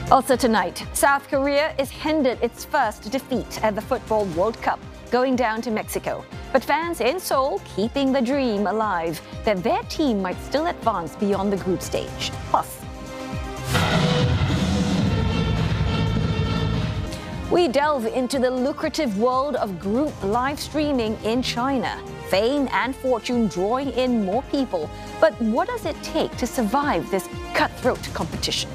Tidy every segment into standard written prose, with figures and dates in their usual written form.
Also tonight, South Korea is handed its first defeat at the Football World Cup, going down to Mexico. But fans in Seoul keeping the dream alive that their team might still advance beyond the group stage. Plus, we delve into the lucrative world of group live streaming in China. Fame and fortune drawing in more people. But what does it take to survive this cutthroat competition?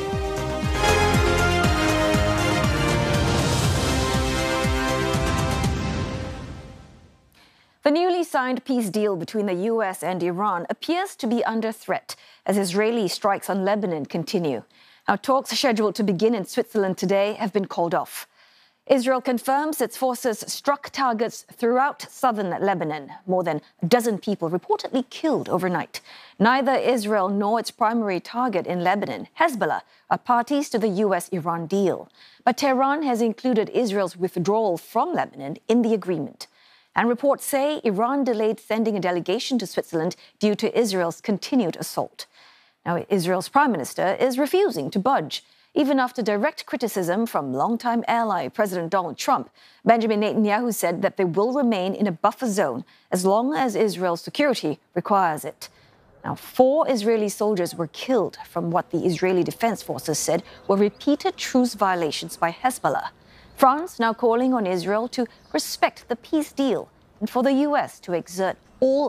The newly signed peace deal between the U.S. and Iran appears to be under threat as Israeli strikes on Lebanon continue. Now, talks scheduled to begin in Switzerland today have been called off. Israel confirms its forces struck targets throughout southern Lebanon. More than a dozen people reportedly killed overnight. Neither Israel nor its primary target in Lebanon, Hezbollah, are parties to the U.S.-Iran deal. But Tehran has included Israel's withdrawal from Lebanon in the agreement. And reports say Iran delayed sending a delegation to Switzerland due to Israel's continued assault. Now, Israel's prime minister is refusing to budge. Even after direct criticism from longtime ally President Donald Trump, Benjamin Netanyahu said that they will remain in a buffer zone as long as Israel's security requires it. Now, 4 Israeli soldiers were killed from what the Israeli Defense Forces said were repeated truce violations by Hezbollah. France now calling on Israel to respect the peace deal and for the U.S. to exert all